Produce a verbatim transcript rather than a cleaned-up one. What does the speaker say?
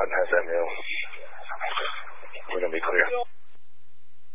and has that meal. We're going to be clear.